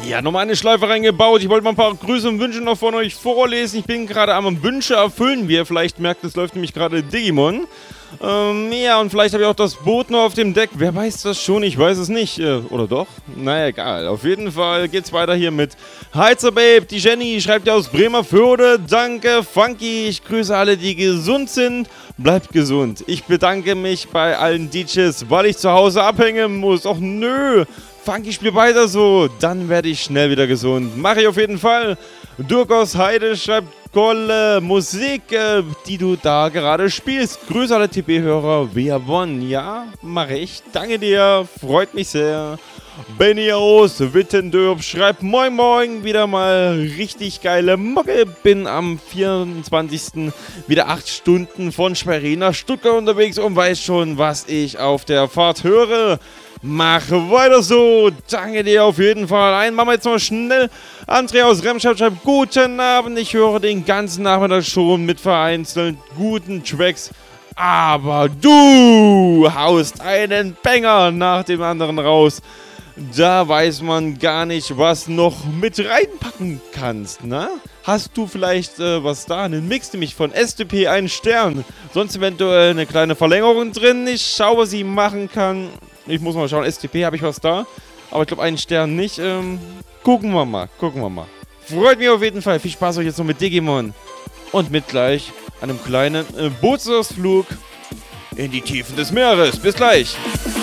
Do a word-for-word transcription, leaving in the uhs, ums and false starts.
Ja, nochmal eine Schleife reingebaut. Ich wollte mal ein paar Grüße und Wünsche noch von euch vorlesen. Ich bin gerade am Wünsche erfüllen, wie ihr vielleicht merkt, es läuft nämlich gerade Digimon. Ähm, ja, und vielleicht habe ich auch das Boot noch auf dem Deck. Wer weiß das schon? Ich weiß es nicht. Äh, oder doch? Naja, egal. Auf jeden Fall geht's weiter hier mit Heizer Babe. Die Jenny schreibt ja aus Bremerförde. Danke, Funky. Ich grüße alle, die gesund sind. Bleibt gesund. Ich bedanke mich bei allen D Js, weil ich zu Hause abhängen muss. Och nö. Funky, spiel weiter so. Dann werde ich schnell wieder gesund. Mache ich auf jeden Fall. Dirk aus Heide schreibt tolle Musik, äh, die du da gerade spielst. Grüße alle T B-Hörer. Wer won? Ja, mache ich. Danke dir. Freut mich sehr. Benny aus Wittendorf schreibt moin moin. Wieder mal richtig geile Mucke. Bin am vierundzwanzigsten wieder acht Stunden von Schwerin nach Stuttgart unterwegs und weiß schon, was ich auf der Fahrt höre. Mach weiter so. Danke dir auf jeden Fall. Ein machen wir jetzt mal schnell. André aus Remscheid schreibt guten Abend. Ich höre den ganzen Nachmittag schon mit vereinzelt guten Tracks. Aber du haust einen Banger nach dem anderen raus. Da weiß man gar nicht, was noch mit reinpacken kannst, ne? Hast du vielleicht äh, was da? Einen Mix nämlich von S D P, einen Stern. Sonst eventuell eine kleine Verlängerung drin. Ich schaue, was ich machen kann. Ich muss mal schauen, S D P habe ich was da. Aber ich glaube, einen Stern nicht. Ähm, gucken wir mal, gucken wir mal. Freut mich auf jeden Fall. Viel Spaß euch jetzt noch mit Digimon. Und mit gleich einem kleinen äh, Bootsausflug in die Tiefen des Meeres. Bis gleich.